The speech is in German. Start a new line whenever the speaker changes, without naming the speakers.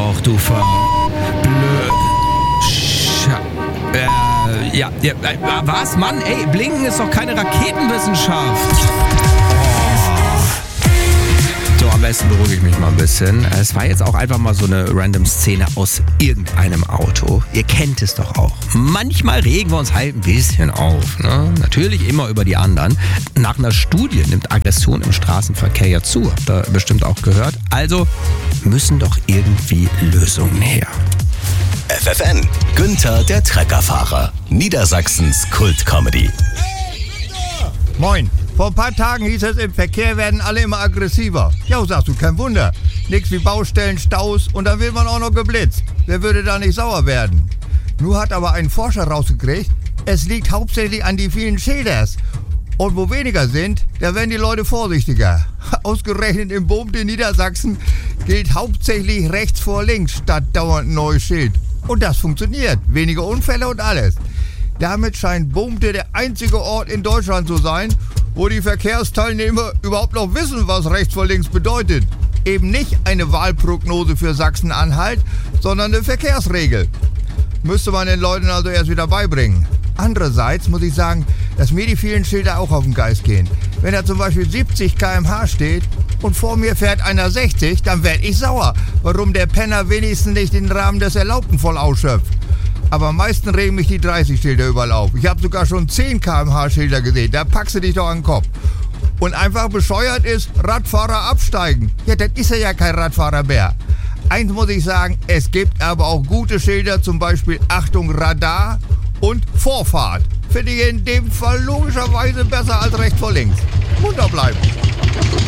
doch, du was, Mann? Ey, Blinken ist doch keine Raketenwissenschaft. So, am besten beruhige ich mich mal ein bisschen. Es war jetzt auch einfach mal so eine random Szene aus irgendeinem Auto. Ihr kennt es doch auch. Manchmal regen wir uns halt ein bisschen auf. Ne? Natürlich immer über die anderen. Nach einer Studie nimmt Aggression im Straßenverkehr ja zu. Habt ihr bestimmt auch gehört. Also müssen doch irgendwie Lösungen her.
FFN, Günther der Treckerfahrer. Niedersachsens Kult-Comedy.
Moin. Vor ein paar Tagen hieß es, im Verkehr werden alle immer aggressiver. Ja, sagst du, kein Wunder. Nix wie Baustellen, Staus und dann wird man auch noch geblitzt. Wer würde da nicht sauer werden? Nun hat aber ein Forscher rausgekriegt, es liegt hauptsächlich an die vielen Schilders. Und wo weniger sind, da werden die Leute vorsichtiger. Ausgerechnet im Boom in Niedersachsen gilt hauptsächlich rechts vor links statt dauernd ein neues Schild. Und das funktioniert. Weniger Unfälle und alles. Damit scheint Boomte der einzige Ort in Deutschland zu sein, wo die Verkehrsteilnehmer überhaupt noch wissen, was rechts vor links bedeutet. Eben nicht eine Wahlprognose für Sachsen-Anhalt, sondern eine Verkehrsregel. Müsste man den Leuten also erst wieder beibringen. Andererseits muss ich sagen, dass mir die vielen Schilder auch auf den Geist gehen. Wenn da zum Beispiel 70 km/h steht und vor mir fährt einer 60, dann werd ich sauer, warum der Penner wenigstens nicht den Rahmen des Erlaubten voll ausschöpft. Aber am meisten regen mich die 30-Schilder überall auf. Ich habe sogar schon 10 km/h Schilder gesehen, da packst du dich doch an den Kopf. Und einfach bescheuert ist, Radfahrer absteigen. Ja, dann ist er ja kein Radfahrer mehr. Eins muss ich sagen, es gibt aber auch gute Schilder, zum Beispiel Achtung Radar und Vorfahrt. Finde ich in dem Fall logischerweise besser als rechts vor links. Munter bleiben.